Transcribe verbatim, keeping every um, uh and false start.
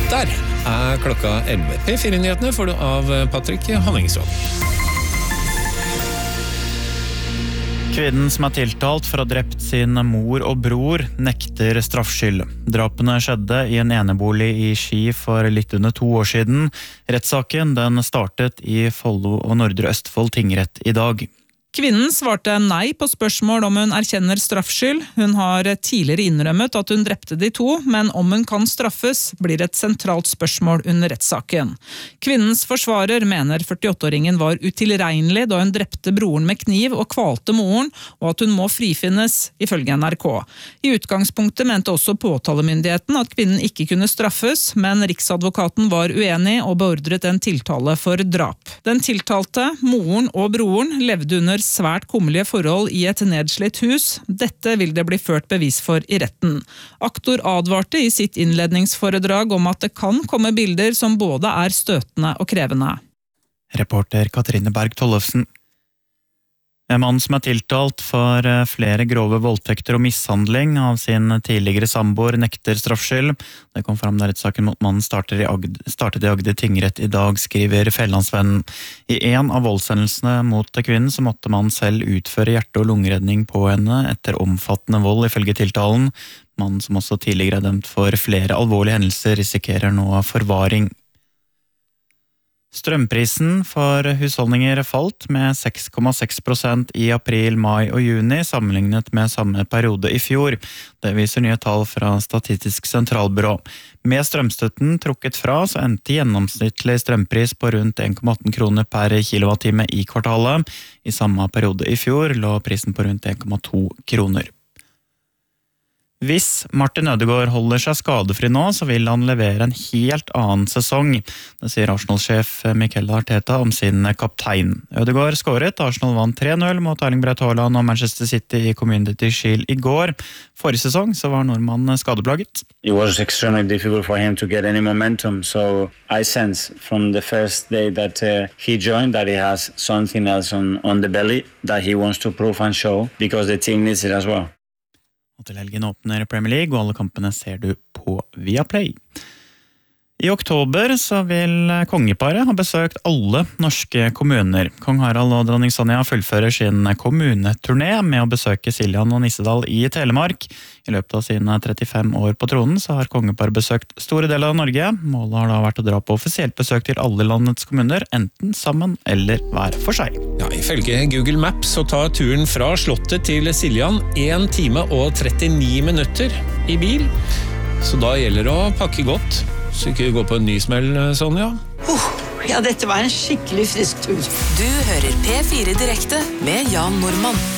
Der er klokka elleve. P fire-nyhetene får du av Patrick Hanningsvåg. Kvinnen som er tiltalt for å ha drept sin mor og bror nekter straffskyld. Drapene skjedde i en enebolig i Ski for litt under to år siden. Rettssaken den startet i Follo og Nordre Østfold tingrett i dag. Kvinnen svarte nei på spørsmål om hun erkjenner straffskyld. Hun har tidligere innrømmet at hun drepte de to, men om hun kan straffes, blir et sentralt spørsmål under rettssaken. Kvinnens forsvarer mener førtiåtte-åringen var utilregnelig da hun drepte broren med kniv og kvalte moren, og at hun må frifinnes, ifølge N R K. I utgangspunktet mente også påtalemyndigheten at kvinnen ikke kunne straffes, men Riksadvokaten var uenig og beordret en tiltale for drap. Den tiltalte, moren og broren, levde under svært kummerlige forhold i et nedslitt hus. Dette vil det bli ført bevis for i retten. Aktor advarte i sitt innledningsforedrag om at det kan komme bilder som både er støtende og krevende. Reporter Katrine Berg Tollefsen. En mann som er tiltalt for flere grove voldtekter og mishandling av sin tidligere samboer nekter straffskyld. Det kom frem da rettssaken mot mannen startet i Agder, startet i Agder tingrett i dag, skriver Fjellandsvennen. I en av voldshendelsene mot kvinnen så måtte mannen selv utføre hjerte- og lungeredning på henne etter omfattende vold, ifølge tiltalen. Mannen som også tidligere er dømt for flere alvorlige hendelser, risikerer nå forvaring. Strømprisen for husholdninger falt med seks komma seks prosent i april, mai og juni sammenlignet med samme periode i fjor. Det viser nye tall fra Statistisk sentralbyrå. Med strømstøtten trukket fra så endte gjennomsnittlig strømpris på rundt en komma atten kroner per kilowattime i kvartalet. I samme periode i fjor lå prisen på rundt en komma to kroner. Hvis Martin Ødegaard holder seg skadefri nå, så vil han levere en helt annen sesong. Det sier Arsenal-sjef Mikel Arteta om sin kaptein. Ødegaard skåret, Arsenal vant tre null mot Erling Braut Haaland og Manchester City i Community Shield i går. Forrige sesong så var nordmannen skadeplaget. It was extremely difficult for him to get any momentum, so I sense from the first day that uh, he joined that he has something else on, on the belly that he wants to prove and show, because the team needs it as well. Og til helgen åpner Premier League, og alle kampene ser du på Viaplay. I oktober så vil kongeparet ha besøkt alle norske kommuner. Kong Harald og dronning Sonja fullfører sin kommuneturné med å besøke Siljan og Nissedal i Telemark. I løpet av sine trettifem år på tronen så har kongeparet besøkt store deler av Norge. Målet har da vært å dra på offisielt besøk til alle landets kommuner, enten sammen eller hver for seg. Ja, ifølge Google Maps så tar turen fra Slottet til Siljan en time og trettini minutter i bil. Så da gjelder det å pakke godt. Så ikke gå på en ny smell, Sonja. Uh, ja, dette var en skikkelig frisk tur. Du hører P fire direkte med Jan Normann.